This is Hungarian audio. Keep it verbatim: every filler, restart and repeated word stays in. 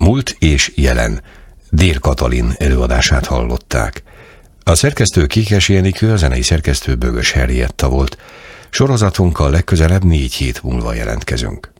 Múlt és jelen. Dér Katalin előadását hallották. A szerkesztő Kékesi Enikő, a zenei szerkesztő Bögös Henrietta volt. Sorozatunkkal legközelebb négy hét múlva jelentkezünk.